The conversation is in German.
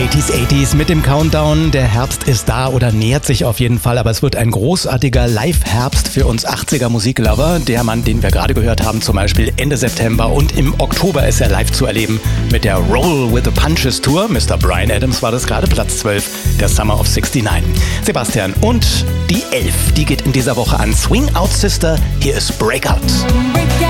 80s mit dem Countdown. Der Herbst ist da oder nähert sich auf jeden Fall, aber es wird ein großartiger Live-Herbst für uns 80er Musiklover. Der Mann, den wir gerade gehört haben, zum Beispiel Ende September und im Oktober ist er live zu erleben mit der Roll with the Punches Tour. Mr. Bryan Adams war das gerade, Platz 12 der Summer of 69. Sebastian, und die 11, die geht in dieser Woche an Swing Out Sister. Hier ist Breakout.